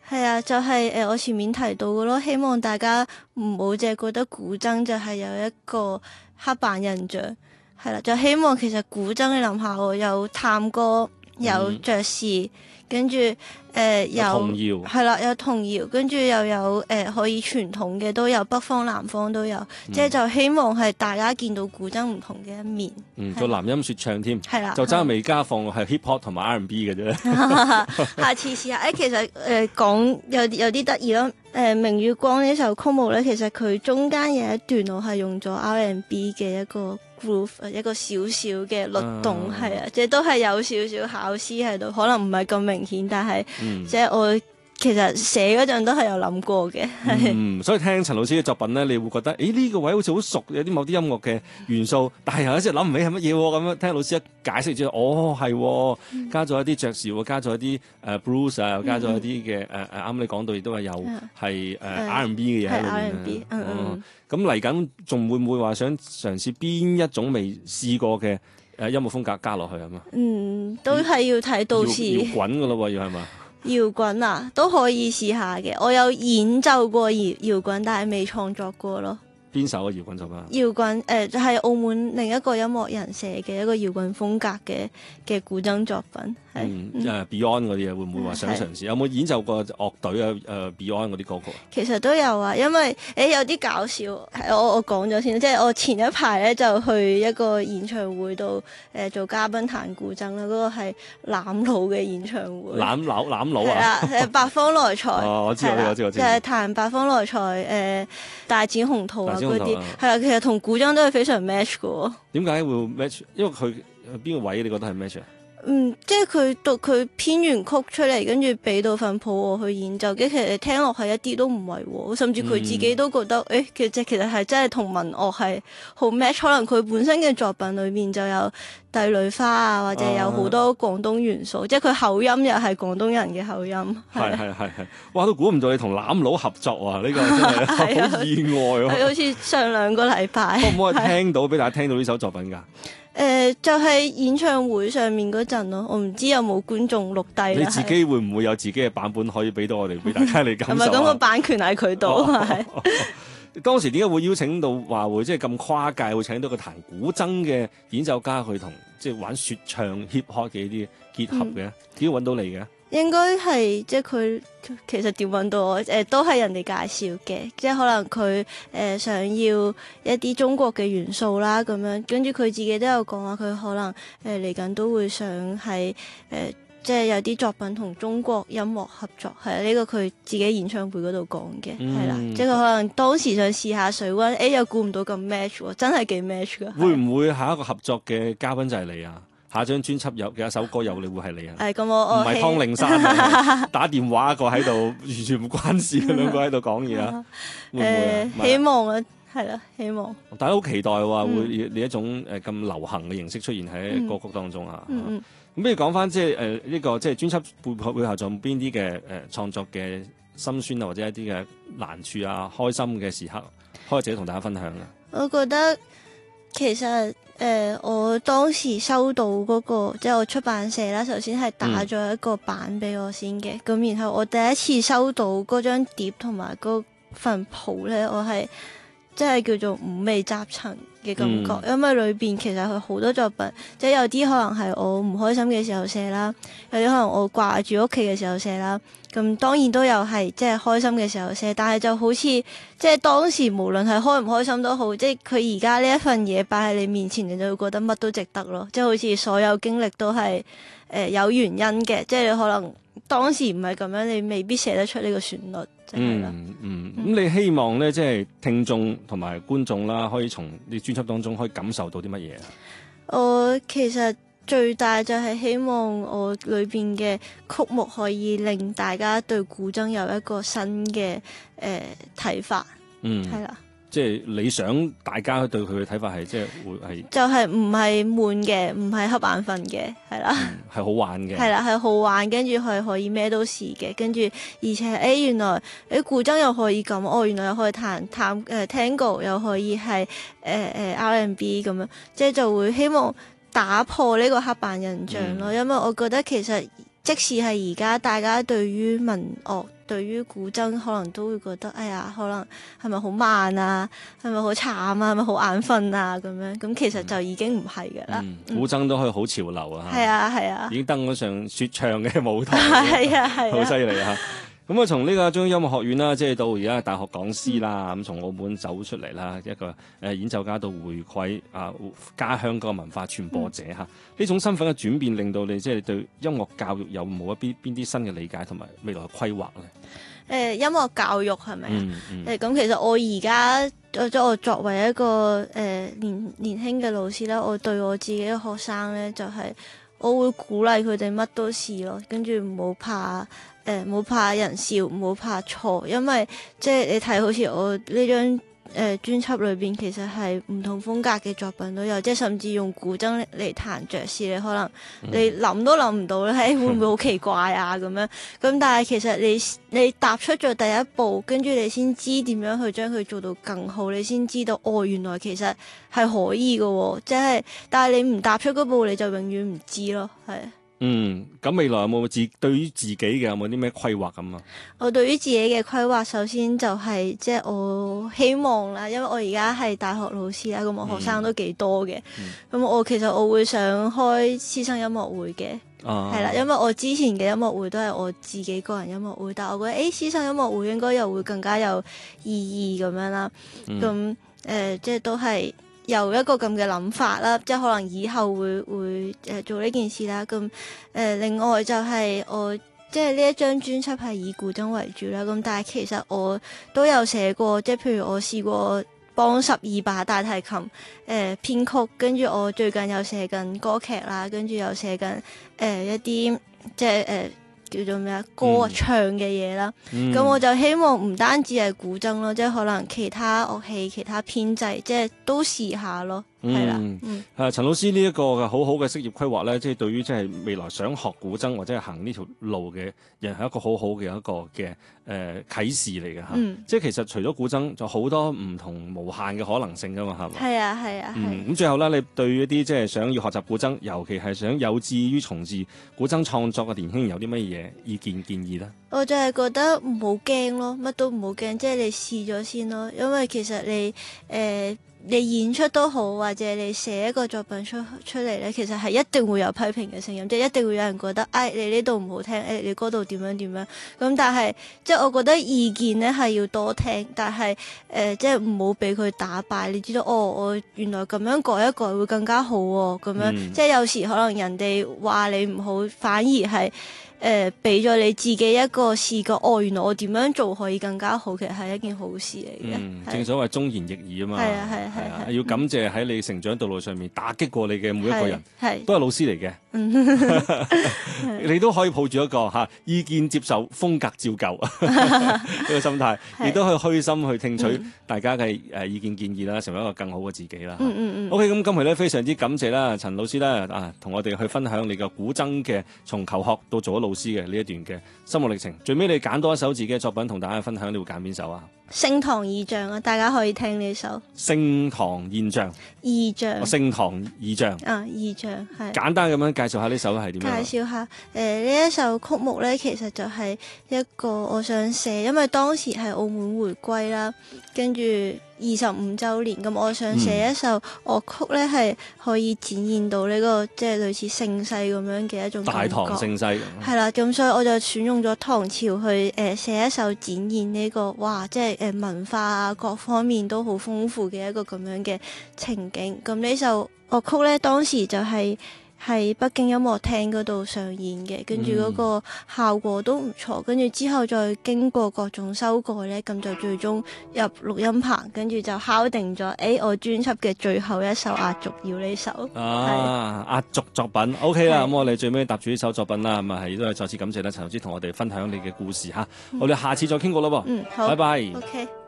係啊，就係我前面提到嘅咯，希望大家唔好淨係覺得古箏就係有一個刻板印象，係啦，就希望其實古箏你諗下喎，有探戈，有爵士，跟住有童謠， 係啦，有童謠，跟住又有可以傳統嘅都有，北方南方都有，即係就希望係大家見到古箏唔同嘅一面。 做男音説唱添， 係啦， 就爭未加放係 hip hop 同埋 R&B 嘅啫。 下次試下其實講有啲得意咯。明月光呢首曲目咧，其實佢中間有一段我係用咗 R&B 嘅一個 groove， 一個少少嘅律動，係啊，即係都係有少少巧思喺度，可能唔係咁明顯，但係即係我其實寫嗰陣都係有諗過嘅。 所以聽陳老師嘅作品咧，你會覺得呢個位好似好熟，有啲某啲音樂嘅元素，但係又一直諗唔起係乜嘢喎。咁樣聽老師一解釋之後，係加咗一啲爵士，加咗一啲blues 啊，又加咗一啲嘅啱你講到亦都係有係R&B 嘅嘢喺裏面。咁嚟緊仲會唔會話想嘗試邊一種未試過嘅音樂風格加落去啊嘛？ 都係要睇到時搖滾㗎咯喎，要係嘛？ 搖滾啊，都可以試下嘅。我有演奏過搖滾，但係未創作過咯。 邊首嘅搖滾作品？ 搖滾就係澳門另一個音樂人寫嘅一個搖滾風格嘅古箏作品。 Beyond 嗰啲嘢會唔會話想嘗試？有冇演奏過樂隊啊？Beyond 嗰啲歌曲？ 其實都有啊，因為有啲搞笑，我講咗先，即係我前一排咧就去一個演唱會度做嘉賓彈古箏啦，嗰個係攬佬嘅演唱會。攬佬啊！ 係啦，八方來財。 我知。就係彈八方來財大展鴻圖啊嗰啲，係啦，其實同古箏都係非常 match 嘅喎。 點解會 match？因為佢邊個位你覺得係 match 啊？ 即係佢讀佢編完曲出嚟，跟住俾到份譜我去演奏，其實你聽落係一啲都唔違和，甚至佢自己都覺得，其實係真係同民樂係好 match。可能佢本身嘅作品裏面就有帝女花啊，或者有好多廣東元素，即係佢口音又係廣東人嘅口音。 係，哇！都估唔到你同攬佬合作啊！呢個真係好意外啊！ 係好似上2個禮拜。 可唔可以聽到俾大家聽到呢首作品㗎？ 就係演唱會上面嗰陣咯，我唔知有冇觀眾錄低。 你自己會唔會有自己嘅版本可以俾到我哋，俾大家嚟感受啊？ 係咪咁個版權喺佢度？ 當時點解會邀請到話會即係咁跨界，會請到個彈古箏嘅演奏家去同即係玩説唱 hip hop 嘅呢啲結合嘅？點揾到你嘅？ 應該係即係佢其實點揾到我？都係人哋介紹嘅，即係可能佢想要一啲中國嘅元素啦，咁樣跟住佢自己都有講話，佢可能嚟緊都會想係即係有啲作品同中國音樂合作，係呢個佢自己演唱會嗰度講嘅，係啦，即係佢可能當時想試下水溫，又估唔到咁 match 喎，真係幾 match 噶。 會唔會下一個合作嘅嘉賓就係你啊？下張專輯有一首歌有你會係你啊？ 咁我唔係湯令山打電話一個喺度，完全唔關事嘅兩個喺度講嘢啊？會唔會啊？ 希望啊，係啦，希望。 大家好期待話會呢一種咁流行嘅形式出現喺歌曲當中啊！咁不如講翻即係呢個即係專輯背後仲有邊啲嘅創作嘅辛酸啊，或者一啲嘅難處啊、開心嘅時刻，可以自己同大家分享啊？ 我覺得其實我當時收到嗰個即係我出版社啦，首先係打咗一個版俾我先嘅，咁然後我第一次收到嗰張碟同埋嗰份譜咧，我係即係叫做五味雜陳嘅感覺，因為裏邊其實佢好多作品，即係有啲可能係我唔開心嘅時候寫啦，有啲可能我掛住屋企嘅時候寫啦，咁當然都有係即係開心嘅時候寫，但係就好似即係當時無論係開唔開心都好，即係佢而家呢一份嘢擺喺你面前，你就會覺得乜都值得咯，即係好似所有經歷都係有原因嘅，即係你可能當時唔係咁樣，你未必寫得出呢個旋律。 咁你希望咧，即係聽眾同埋觀眾啦，可以從你專輯當中可以感受到啲乜嘢啊？我其實最大就係希望我裏邊嘅曲目可以令大家對古箏有一個新嘅睇法，係啦。 即係你想大家對佢嘅睇法係即係會係就係唔係悶嘅，唔係瞌眼瞓嘅，係啦， 係好玩嘅，係啦，係好玩，跟住係可以咩都試嘅，跟住而且原來古箏又可以咁，原來又可以彈Tango， 又可以係R&B 咁樣，即係就會希望打破呢個刻板印象咯，因為我覺得其實即使係而家大家對於民樂對於古箏可能都會覺得，哎呀，可能係咪好慢啊，係咪好慘啊，係咪好眼瞓啊咁樣？咁其實就已經唔係㗎啦。 古箏都可以好潮流啊！ 係啊係啊， 已經登咗上説唱嘅舞台， 係啊係啊， 好犀利啊！咁啊，從呢個中央音樂學院啦，即係到而家大學講師啦，咁從澳門走出嚟啦，一個演奏家到回饋家鄉嗰個文化傳播者嚇，呢種身份嘅轉變，令到你即係對音樂教育有冇邊啲新嘅理解同埋未來嘅規劃咧？ 音樂教育係咪啊？咁其實我而家我作為一個年輕嘅老師啦，我對我自己嘅學生咧，就係我會鼓勵佢哋乜都試咯，跟住唔好怕。冇怕人笑，冇怕錯，因為即係你睇好似我呢張專輯裏邊，其實係唔同風格嘅作品都有，即係甚至用古箏嚟彈爵士，你可能你諗都諗唔到咧，會唔會好奇怪啊咁樣？咁但係其實你踏出咗第一步，跟住你先知點樣去將佢做到更好，你先知道原來其實係可以嘅喎，即係但係你唔踏出嗰步，你就永遠唔知咯，係。 咁未來有冇對於自己嘅有冇啲咩規劃咁啊？ 我對於自己嘅規劃，首先就係即係我希望啦，因為我而家係大學老師啦，咁我學生都幾多嘅，咁我其實我會想開師生音樂會嘅，係啦，因為我之前嘅音樂會都係我自己個人音樂會，但係我覺得師生音樂會應該又會更加有意義咁樣啦，咁即係都係。有一個咁嘅諗法啦，即係可能以後會做呢件事啦。咁另外就係我即係呢一張專輯係以古箏為主啦。咁但係其實我都有寫過，即係譬如我試過幫12把大提琴編曲，跟住我最近有寫緊歌劇啦，跟住有寫緊一啲即係叫做咩啊歌唱嘅嘢啦，咁我就希望唔單止係古箏咯，即係可能其他樂器、其他編制，即係都試下咯，係啦。 陳老師呢一個嘅好好嘅職業規劃咧，即係對於即係未來想學古箏或者係行呢條路嘅人係一個好好嘅一個嘅啟示嚟嘅嚇。即係其實除咗古箏，就好多唔同無限嘅可能性噶嘛，係嘛？ 係啊係啊。 咁最後咧，你對一啲即係想要學習古箏，尤其係想有志於從事古箏創作嘅年輕人，有啲乜嘢意見建議咧？ 我就係覺得唔好驚咯，乜都唔好驚，即係你試咗先咯。因為其實你演出都好，或者你寫一個作品出嚟咧，其實係一定會有批評嘅聲音，即係一定會有人覺得，你呢度唔好聽，你嗰度點樣點樣。咁但係即係我覺得意見咧係要多聽，但係即係唔好俾佢打敗。你知道我原來咁樣改一改會更加好喎，咁樣即係有時可能人哋話你唔好，反而係。俾咗你自己一個視覺，原來我點樣做可以更加好，其實係一件好事嚟嘅。 正所謂忠言逆耳啊嘛。係啊，要感謝喺你成長道路上面打擊過你嘅每一個人，都係老師嚟嘅。你都可以抱住一個意見接受、風格照舊呢個心態，亦都可以虛心去聽取大家嘅意見建議啦，成為一個更好嘅自己啦。OK， 咁今日咧非常之感謝啦，陳老師咧同我哋去分享你嘅古箏嘅從求學到做咗老師嘅呢一段嘅心路歷程，最尾你揀多一首自己嘅作品同大家分享，你會揀邊首啊？ 聖堂異象啊，大家可以聽呢首。 聖堂現象。異象。聖堂異象。 異象係。 簡單咁樣介紹下呢首係點樣？ 介紹下呢一首曲目咧，其實就係一個我想寫，因為當時係澳門回歸啦，跟住25週年，咁我想寫一首樂曲咧，係可以展現到呢個即係類似盛世咁樣嘅一種感覺。大唐盛世。係啦，咁所以我就選用咗唐朝去寫一首展現呢個即係文化啊各方面都好豐富嘅一個咁樣嘅情景。咁呢首樂曲咧，當時就係喺北京音樂廳嗰度上演嘅，跟住嗰個效果都唔錯，跟住之後再經過各種修改咧，咁就最終入錄音棚，跟住就敲定咗我專輯嘅最後一首壓軸要呢首壓軸作品 OK 啦。咁我哋最尾搭住呢首作品啦，咁係都係再次感謝啦陳老師同我哋分享你嘅故事嚇。我哋下次再傾過咯噃。好，拜拜。OK。